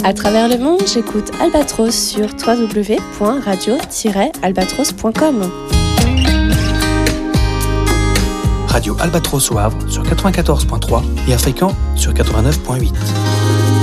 À travers le monde, j'écoute Albatros sur www.radio-albatros.com. Radio Albatros au Havre sur 94.3 et à Fréquent sur 89.8.